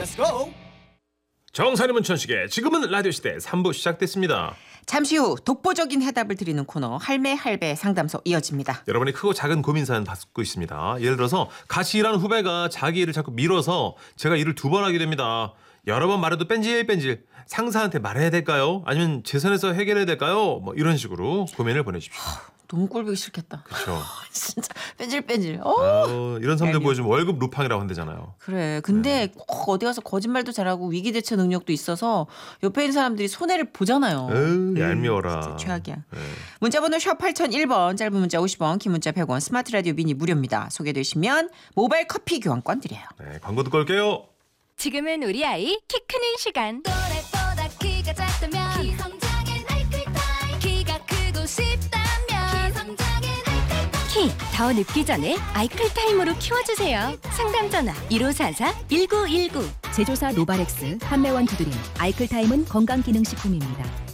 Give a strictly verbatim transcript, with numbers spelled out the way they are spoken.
Let's go. 정선의 문천식의 지금은 라디오 시대 삼 부 시작됐습니다. 잠시 후 독보적인 해답을 드리는 코너 할매 할배 상담소 이어집니다. 여러분이 크고 작은 고민 사연 받고 있습니다. 예를 들어서 같이 일하는 후배가 자기 일을 자꾸 미뤄서 제가 일을 두 번 하게 됩니다. 여러 번 말해도 뺀질뺀질. 상사한테 말해야 될까요? 아니면 제 선에서 해결해야 될까요? 뭐 이런 식으로 고민을 보내주십시오. 너무 꼴보기 싫겠다. 그렇죠. 진짜 뺀질뺀질. 어. 어, 이런 사람들 보여주면 월급 루팡이라고 한대잖아요. 그래. 근데 꼭 어디 가서 거짓말도 잘하고 위기 대처 능력도 있어서 옆에 있는 사람들이 손해를 보잖아요. 에휴, 얄미워라. 진짜 최악이야. 네. 문자번호 샵 팔공공일 번, 짧은 문자 오십 원, 긴 문자 백 원, 스마트 라디오 미니 무료입니다. 소개되시면 모바일 커피 교환권 드려요. 네, 광고 듣고 올게요. 지금은 우리 아이 키 크는 시간. 또래보다 키가 작다면 키성장의 나이클타임 키가 크고 싶다면 키성장의 나이클타임 키 더 늦기 전에 아이클 타임으로 키워주세요. 상담 전화 일오사사 일구일구. 제조사 노바렉스, 판매원 두드림, 아이클타임은 건강기능식품입니다.